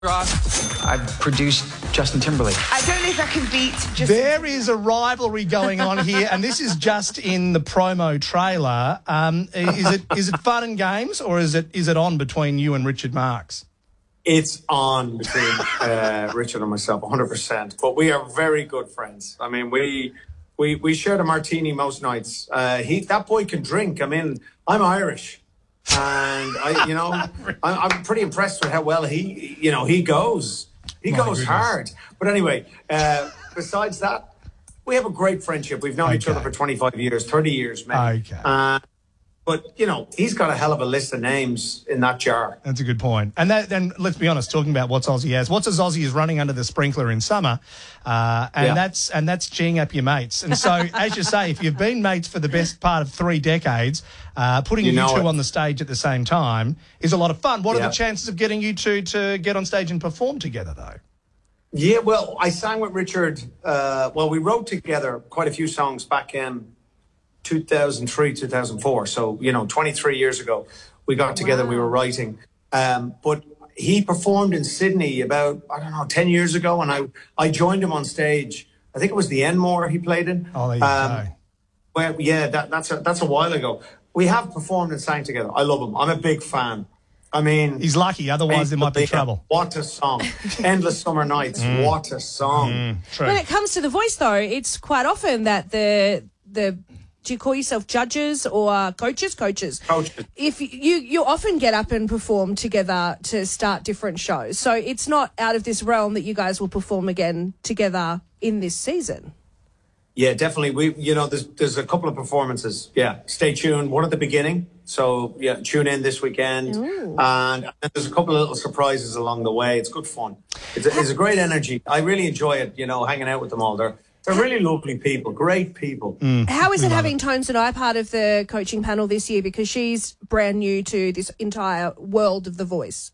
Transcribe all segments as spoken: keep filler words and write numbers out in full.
I've produced Justin Timberlake. I don't know if I can beat Justin. There is a rivalry going on here, and this is just in the promo trailer. Um, is it is it fun and games, or is it is it on between you and Richard Marx? It's on between uh, Richard and myself, one hundred percent. But we are very good friends. I mean, we we we share a martini most nights. Uh, he that boy can drink. I mean, I'm Irish. And I, you know, I'm pretty impressed with how well he, you know, he goes. He My goes goodness. hard. But anyway, uh, besides that, we have a great friendship. We've known okay. each other for twenty-five years, thirty years, maybe. Okay. Uh, but, you know, he's got a hell of a list of names in that jar. That's a good point. And that, then let's be honest, talking about what's Aussie has. What's as Aussie is running under the sprinkler in summer, uh, and yeah. that's and that's geeing up your mates. And so, as you say, if you've been mates for the best part of three decades, uh, putting you, you two it. on the stage at the same time is a lot of fun. What yeah. are the chances of getting you two to get on stage and perform together, though? Yeah, well, I sang with Richard. Uh, well, we wrote together quite a few songs back in two thousand three, two thousand four. So, you know, twenty-three years ago, we got together, wow. we were writing. Um, but he performed in Sydney about, I don't know, ten years ago. And I, I joined him on stage. I think it was the Enmore he played in. Oh, there you um, go. Well, yeah, that, that's, a, that's a while ago. We have performed and sang together. I love him. I'm a big fan. I mean... He's lucky, otherwise there might be trouble. What a song. Endless Summer Nights. Mm. What a song. Mm, true. When it comes to The Voice, though, it's quite often that the the... Do you call yourself judges or coaches? Coaches. Coaches. If you you often get up and perform together to start different shows, so it's not out of this realm that you guys will perform again together in this season. Yeah, definitely. We, you know, there's there's a couple of performances. Yeah, stay tuned. One at the beginning, so yeah, tune in this weekend, Ooh. and, and there's a couple of little surprises along the way. It's good fun. It's a, it's a great energy. I really enjoy it. You know, hanging out with them all. They're They're really lovely people, great people. Mm. How is it having Tones and I part of the coaching panel this year? Because she's brand new to this entire world of The Voice.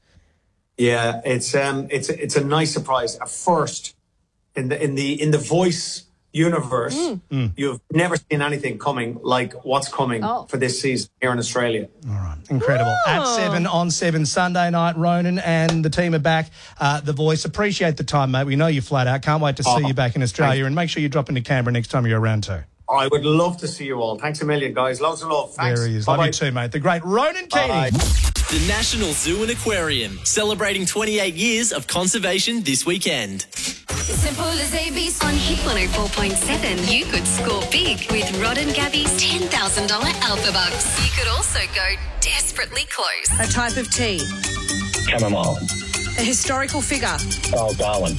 Yeah, it's um, it's it's a nice surprise. A first in the in the in the Voice universe. Mm. Mm. You've never seen anything coming like what's coming oh. for this season here in Australia. All right, incredible. Oh. At seven on seven Sunday night, Ronan and the team are back. Uh, the Voice, appreciate the time, mate. We know you're flat out. Can't wait to see oh. you back in Australia, and make sure you drop into Canberra next time you're around too. I would love to see you all. Thanks a million, guys. Loads of love. Thanks. There he is. Bye-bye. Love you too, mate. The great Ronan Keating. The National Zoo and Aquarium, celebrating twenty-eight years of conservation this weekend. Simple as A B C. On Hit one oh four point seven, you could score big with Rod and Gabby's ten thousand dollars Alpha Bucks. You could also go desperately close. A type of tea. Chamomile. A historical figure. Oh, Darwin.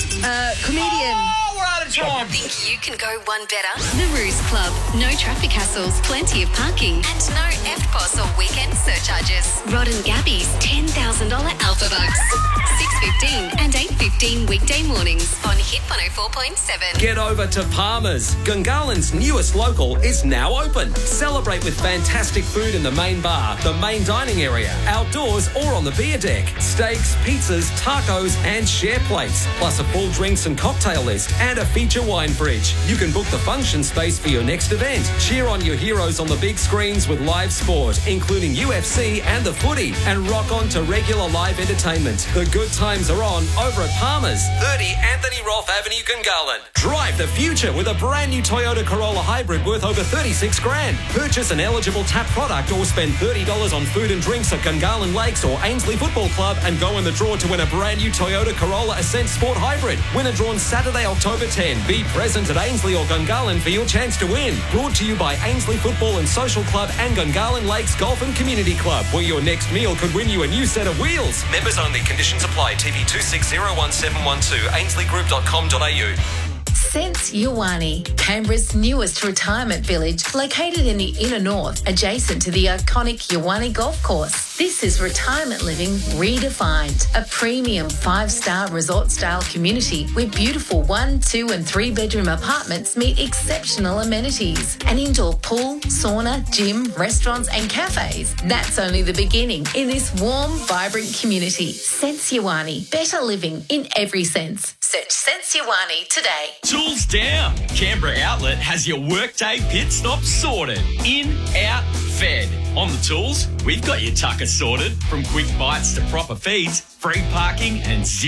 A comedian. Oh, we're out of time. Think you can go one better? The Ruse Club. No traffic hassles, plenty of parking, and no F P O S or weekend surcharges. Rod and Gabby's ten thousand dollars Alpha Bucks. six fifteen and eight fifteen weekday mornings on Hit one oh four point seven. Get over to Palmer's. Gungahlin's newest local is now open. Celebrate with fantastic food in the main bar, the main dining area, outdoors or on the beer deck. Steaks, pizzas, tacos and share plates, plus a full drinks and cocktail list and a feature wine fridge. You can book the function space for your next event. Cheer on your heroes on the big screens with live sport, including U F C and the footy, and rock on to regular live entertainment. The good times are on over at Palmer's, thirty Anthony Roth Avenue, Gungahlin. Drive the future with a brand new Toyota Corolla Hybrid worth over thirty-six grand. Purchase an eligible tap product or spend thirty dollars on food and drinks at Gungahlin Lakes or Ainsley Football Club and go in the draw to win a brand new Toyota Corolla Ascent Sport Hybrid. Winner drawn Saturday, October tenth. Be present at Ainsley or Gungahlin for your chance to win. Brought to you by Ainsley Football and Social Club and Gungahlin Lakes Golf and Community Club, where your next meal could win you a new set of wheels. Members only. Conditions apply. T V two six zero one seven one two. ainsley group dot com dot a u. Sense Yawani, Canberra's newest retirement village, located in the inner north, adjacent to the iconic Yawani Golf Course. This is retirement living redefined, a premium five-star resort-style community where beautiful one, two and three-bedroom apartments meet exceptional amenities. An indoor pool, sauna, gym, restaurants and cafes. That's only the beginning in this warm, vibrant community. Sense Yawani, better living in every sense. Search Sense Yawani today. Tools down. Canberra Outlet has your workday pit stop sorted. In, out, fed. On the tools, we've got your tucker sorted. From quick bites to proper feeds, free parking and zero